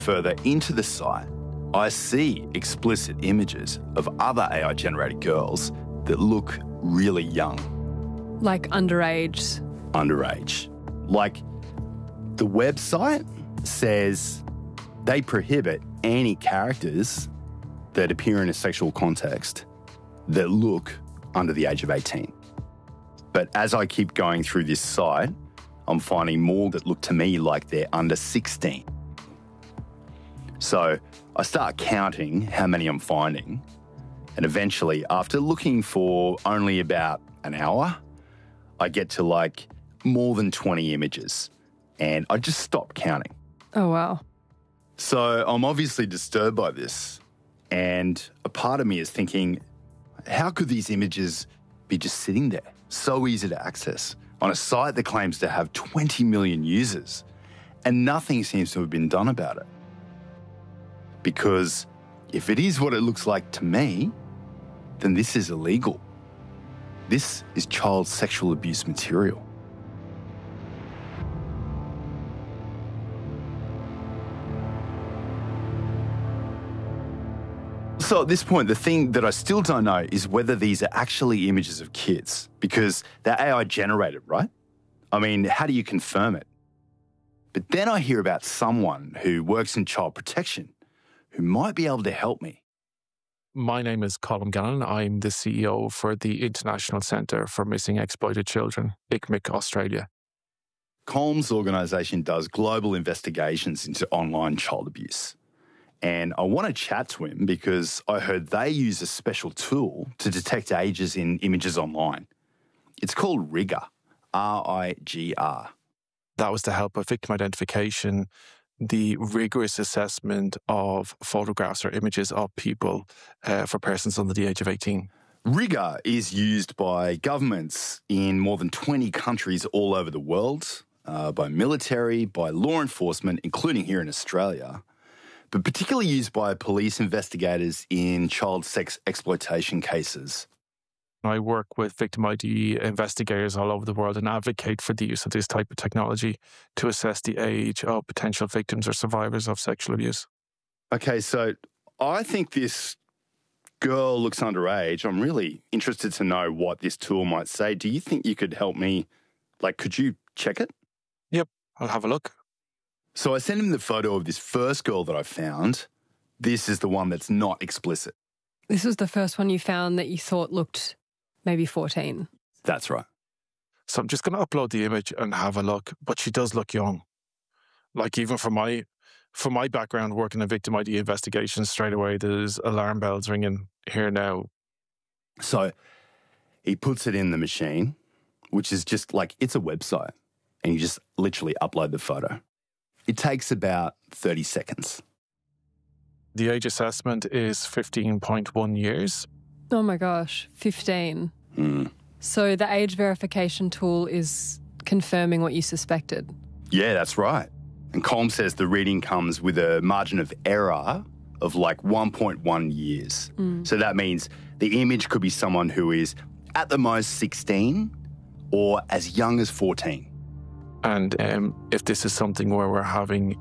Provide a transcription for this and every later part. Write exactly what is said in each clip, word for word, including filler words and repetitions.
Further into the site, I see explicit images of other A I-generated girls that look really young. Like underage? Underage. Like, the website says they prohibit any characters that appear in a sexual context that look under the age of eighteen. But as I keep going through this site, I'm finding more that look to me like they're under sixteen. So I start counting how many I'm finding, and eventually, after looking for only about an hour, I get to like more than twenty images, and I just stop counting. Oh, wow. So I'm obviously disturbed by this, and a part of me is thinking, how could these images be just sitting there, so easy to access, on a site that claims to have twenty million users, and nothing seems to have been done about it? Because if it is what it looks like to me, then this is illegal. This is child sexual abuse material. So at this point, the thing that I still don't know is whether these are actually images of kids, because they're A I generated, right? I mean, how do you confirm it? But then I hear about someone who works in child protection who might be able to help me. My name is Colm Gannon. I'm the C E O for the International Centre for Missing Exploited Children, I C M I C Australia. Colm's organisation does global investigations into online child abuse. And I want to chat to him because I heard they use a special tool to detect ages in images online. It's called RIGR, R I G R. That was to help with victim identification, the rigorous assessment of photographs or images of people uh, for persons under the age of eighteen. RIGR is used by governments in more than twenty countries all over the world, uh, by military, by law enforcement, including here in Australia, but particularly used by police investigators in child sex exploitation cases. I work with victim I D investigators all over the world and advocate for the use of this type of technology to assess the age of potential victims or survivors of sexual abuse. Okay, so I think this girl looks underage. I'm really interested to know what this tool might say. Do you think you could help me? Like, could you check it? Yep, I'll have a look. So I sent him the photo of this first girl that I found. This is the one that's not explicit. This was the first one you found that you thought looked maybe fourteen. That's right. So I'm just going to upload the image and have a look, but she does look young. Like, even for my for my background working in victim I D investigations, straight away there's alarm bells ringing here now. So he puts it in the machine, which is just like, it's a website, and you just literally upload the photo. It takes about thirty seconds. The age assessment is fifteen point one years. Oh my gosh, fifteen. Mm. So the age verification tool is confirming what you suspected. Yeah, that's right. And Colm says the reading comes with a margin of error of like one point one years. Mm. So that means the image could be someone who is at the most sixteen or as young as fourteen. And um, if this is something where we're having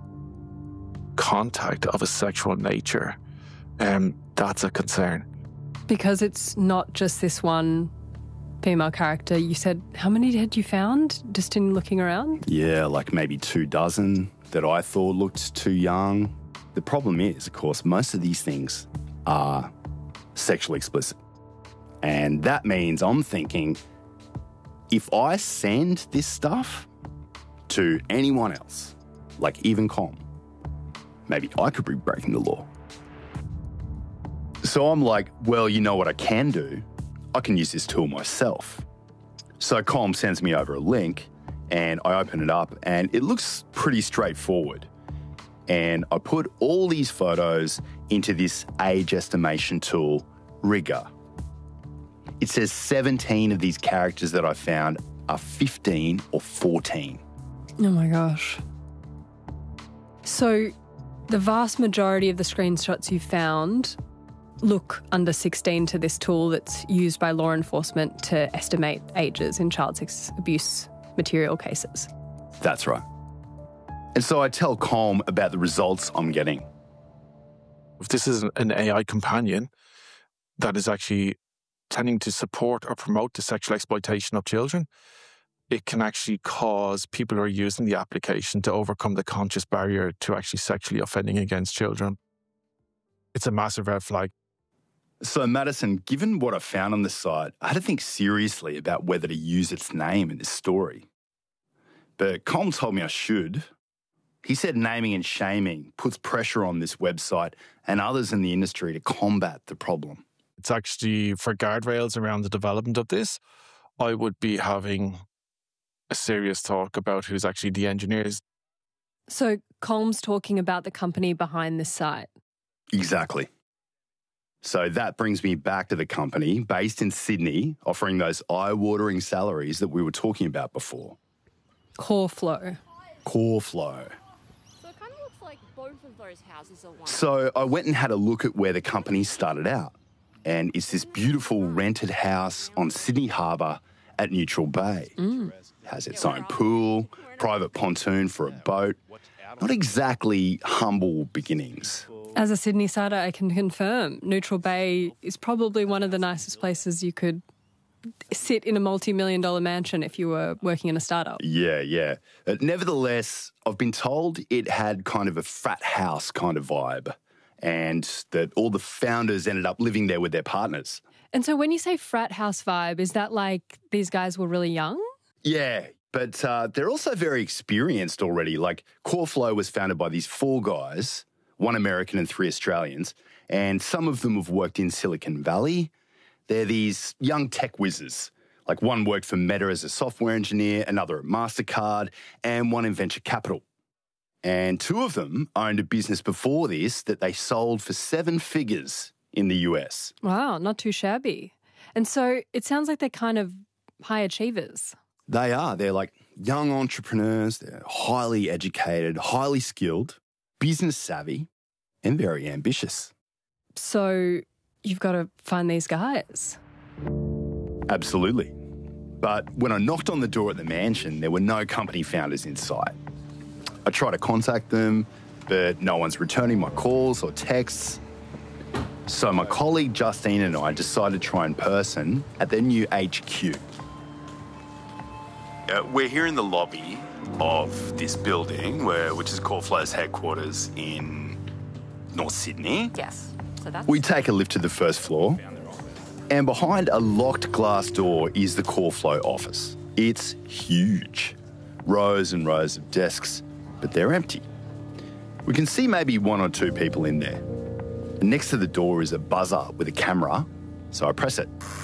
contact of a sexual nature, um, that's a concern. Because it's not just this one female character. You said, how many had you found just in looking around? Yeah, like maybe two dozen that I thought looked too young. The problem is, of course, most of these things are sexually explicit. And that means I'm thinking, if I send this stuff to anyone else, like even Colm, maybe I could be breaking the law. So I'm like, well, you know what I can do? I can use this tool myself. So Colm sends me over a link and I open it up and it looks pretty straightforward. And I put all these photos into this age estimation tool, RIGR. It says seventeen of these characters that I found are fifteen or fourteen. Oh my gosh. So the vast majority of the screenshots you found look under sixteen to this tool that's used by law enforcement to estimate ages in child sex abuse material cases. That's right. And so I tell Colm about the results I'm getting. If this is an A I companion that is actually tending to support or promote the sexual exploitation of children, it can actually cause people who are using the application to overcome the conscious barrier to actually sexually offending against children. It's a massive red flag. So, Madison, given what I found on the site, I had to think seriously about whether to use its name in this story. But Colm told me I should. He said naming and shaming puts pressure on this website and others in the industry to combat the problem. It's actually, for guardrails around the development of this, I would be having a serious talk about who's actually the engineers. So Colm's talking about the company behind this site. Exactly. So that brings me back to the company based in Sydney, offering those eye-watering salaries that we were talking about before. CoreFlow. CoreFlow. So it kind of looks like both of those houses are one. So I went and had a look at where the company started out. And it's this beautiful rented house on Sydney Harbour at Neutral Bay. Mm. It has its own pool, private pontoon for a boat. Not exactly humble beginnings. As a Sydney sider, I can confirm Neutral Bay is probably one of the nicest places you could sit in a multi-million dollar mansion if you were working in a startup. Yeah, yeah. Uh, nevertheless, I've been told it had kind of a frat house kind of vibe, and that all the founders ended up living there with their partners. And so when you say frat house vibe, is that like these guys were really young? Yeah, but uh, they're also very experienced already. Like, CoreFlow was founded by these four guys, one American and three Australians, and some of them have worked in Silicon Valley. They're these young tech whizzes. Like, one worked for Meta as a software engineer, another at MasterCard, and one in venture capital. And two of them owned a business before this that they sold for seven figures in the U S. Wow, not too shabby. And so it sounds like they're kind of high achievers. They are. They're like young entrepreneurs. They're highly educated, highly skilled, business savvy, and very ambitious. So you've got to find these guys. Absolutely. But when I knocked on the door at the mansion, there were no company founders in sight. I tried to contact them, but no one's returning my calls or texts. So my colleague Justine and I decided to try in person at their new H Q. Uh, we're here in the lobby of this building, where, which is CoreFlow's headquarters in North Sydney. Yes. So that's... We take a lift to the first floor, and behind a locked glass door is the CoreFlow office. It's huge. Rows and rows of desks, but they're empty. We can see maybe one or two people in there. And next to the door is a buzzer with a camera, so I press it.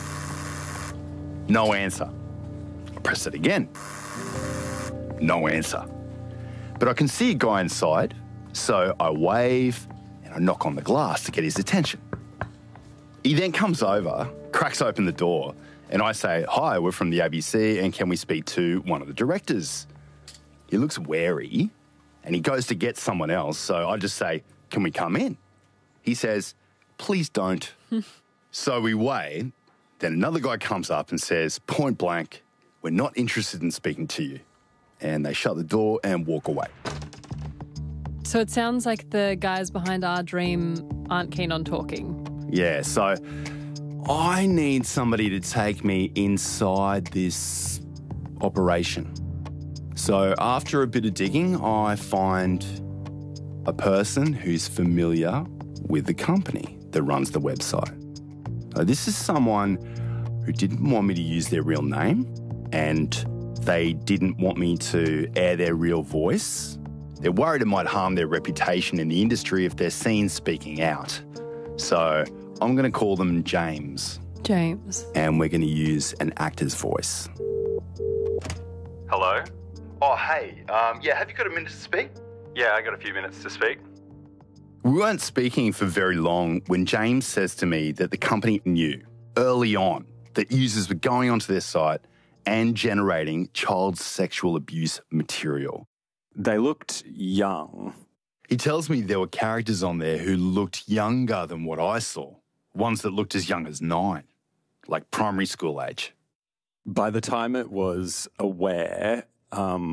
No answer. I press it again. No answer. But I can see a guy inside, so I wave and I knock on the glass to get his attention. He then comes over, cracks open the door, and I say, "Hi, we're from the A B C, and can we speak to one of the directors?" He looks wary, and he goes to get someone else, so I just say, "Can we come in?" He says, "Please don't." So we wait. Then another guy comes up and says, point blank, "We're not interested in speaking to you." And they shut the door and walk away. So it sounds like the guys behind our dream aren't keen on talking. Yeah, so I need somebody to take me inside this operation. So after a bit of digging, I find a person who's familiar with the company that runs the website. So this is someone who didn't want me to use their real name, and they didn't want me to air their real voice. They're worried it might harm their reputation in the industry if they're seen speaking out. So I'm going to call them James. James. And we're going to use an actor's voice. Hello? Oh, hey. Um, yeah, have you got a minute to speak? Yeah, I got a few minutes to speak. We weren't speaking for very long when James says to me that the company knew early on that users were going onto their site and generating child sexual abuse material. They looked young. He tells me there were characters on there who looked younger than what I saw, ones that looked as young as nine, like primary school age. By the time it was aware, um,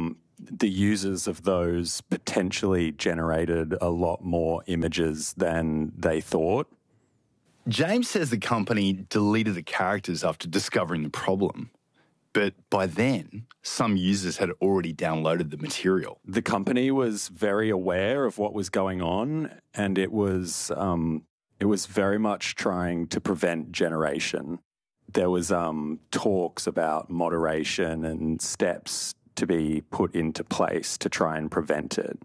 the users of those potentially generated a lot more images than they thought. James says the company deleted the characters after discovering the problem. But by then, some users had already downloaded the material. The company was very aware of what was going on, and it was um, it was very much trying to prevent generation. There was um, talks about moderation and steps to be put into place to try and prevent it.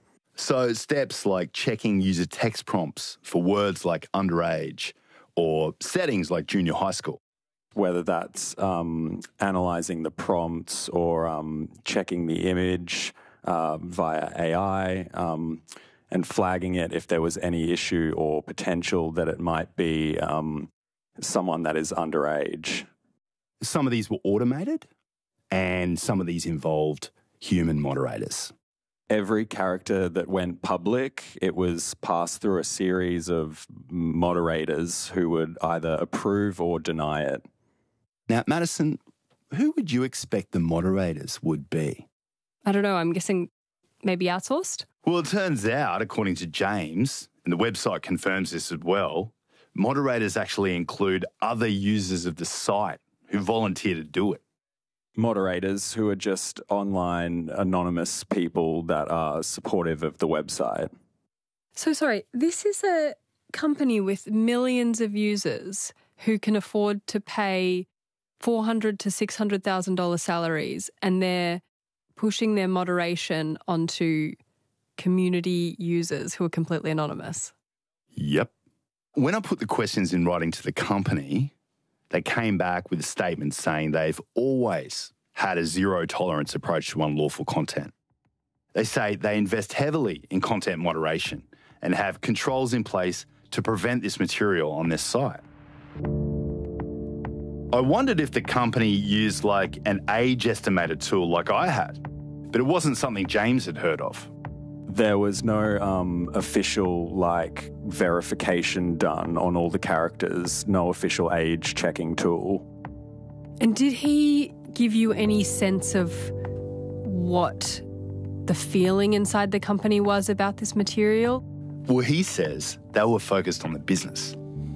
So steps like checking user text prompts for words like underage or settings like junior high school. Whether that's um, analysing the prompts or um, checking the image uh, via A I um, and flagging it if there was any issue or potential that it might be um, someone that is underage. Some of these were automated and some of these involved human moderators. Every character that went public, it was passed through a series of moderators who would either approve or deny it. Now, Madison, who would you expect the moderators would be? I don't know. I'm guessing maybe outsourced? Well, it turns out, according to James, and the website confirms this as well, moderators actually include other users of the site who volunteer to do it. Moderators who are just online anonymous people that are supportive of the website. So sorry, this is a company with millions of users who can afford to pay four hundred thousand to six hundred thousand dollars salaries, and they're pushing their moderation onto community users who are completely anonymous. Yep. When I put the questions in writing to the company, they came back with a statement saying they've always had a zero tolerance approach to unlawful content. They say they invest heavily in content moderation and have controls in place to prevent this material on their site. I wondered if the company used like an age estimator tool like I had, but it wasn't something James had heard of. There was no um, official like verification done on all the characters, no official age checking tool. And did he give you any sense of what the feeling inside the company was about this material? Well, he says they were focused on the business.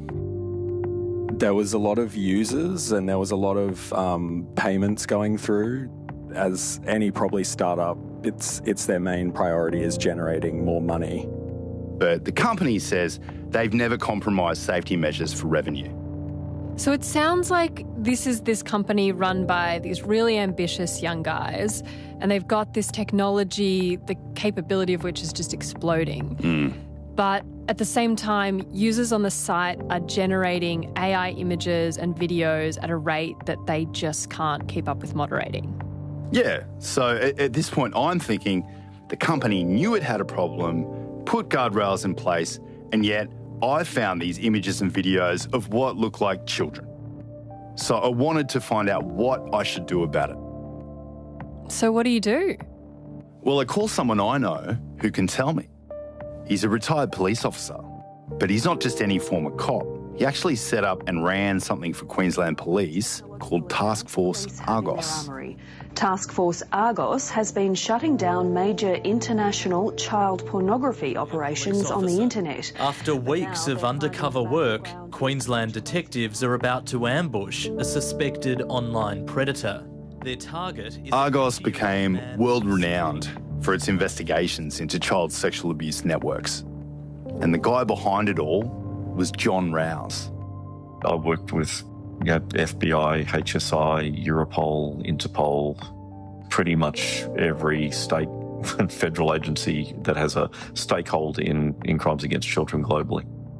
There was a lot of users and there was a lot of um, payments going through. As any probably startup, it's it's their main priority is generating more money. But the company says they've never compromised safety measures for revenue. So it sounds like this is this company run by these really ambitious young guys, and they've got this technology, the capability of which is just exploding. Mm. But at the same time, users on the site are generating A I images and videos at a rate that they just can't keep up with moderating. Yeah, so at, at this point I'm thinking the company knew it had a problem, put guardrails in place, and yet I found these images and videos of what looked like children. So I wanted to find out what I should do about it. So what do you do? Well, I call someone I know who can tell me. He's a retired police officer, but he's not just any former cop. He actually set up and ran something for Queensland Police called Task Force Argos. Task Force Argos has been shutting down major international child pornography operations on the internet. After weeks of undercover work, Queensland detectives are about to ambush a suspected online predator. Their target is Argos became world-renowned for its investigations into child sexual abuse networks. And the guy behind it all was John Rouse. I worked with you know, F B I, H S I, Europol, Interpol, pretty much every state and federal agency that has a stakehold in, in crimes against children globally.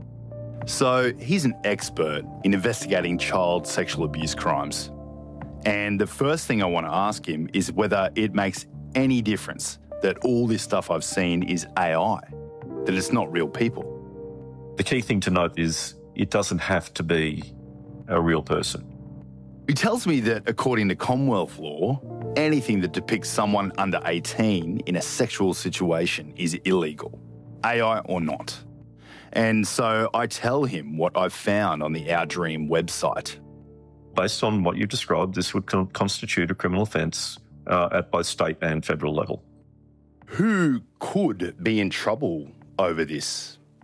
So he's an expert in investigating child sexual abuse crimes. And the first thing I want to ask him is whether it makes any difference that all this stuff I've seen is A I, that it's not real people. The key thing to note is it doesn't have to be a real person. He tells me that according to Commonwealth law, anything that depicts someone under eighteen in a sexual situation is illegal, A I or not. And so I tell him what I've found on the Our Dream website. Based on what you described, this would con- constitute a criminal offence uh, at both state and federal level. Who could be in trouble over this?